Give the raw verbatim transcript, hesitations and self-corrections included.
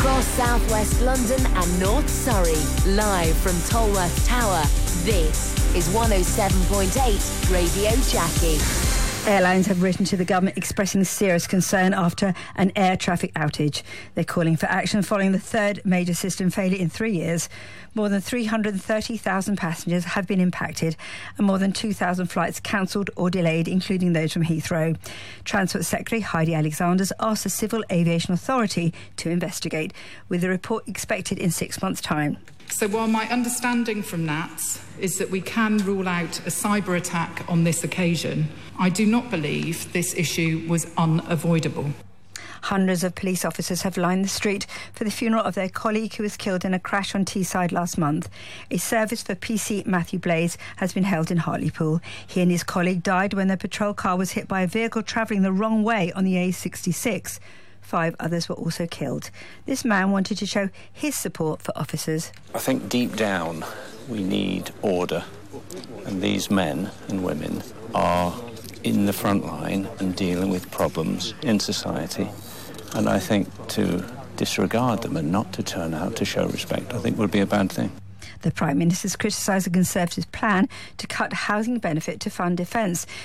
Across southwest London and North Surrey, live from Tolworth Tower, this is one oh seven point eight Radio Jackie. Airlines have written to the government expressing serious concern after an air traffic outage. They're calling for action following the third major system failure in three years. More than three hundred thirty thousand passengers have been impacted and more than two thousand flights cancelled or delayed, including those from Heathrow. Transport Secretary Heidi Alexanders asked the Civil Aviation Authority to investigate, with a report expected in six months' time. So while my understanding from N A T S is that we can rule out a cyber attack on this occasion, I do not believe this issue was unavoidable. Hundreds of police officers have lined the street for the funeral of their colleague who was killed in a crash on Teesside last month. A service for P C Matthew Blaze has been held in Hartlepool. He and his colleague died when their patrol car was hit by a vehicle travelling the wrong way on the A sixty-six. Five others were also killed. This man wanted to show his support for officers. I think deep down we need order, and these men and women are in the front line and dealing with problems in society. And I think to disregard them and not to turn out to show respect, I think would be a bad thing. The Prime Minister's criticised the Conservatives' plan to cut housing benefit to fund defence.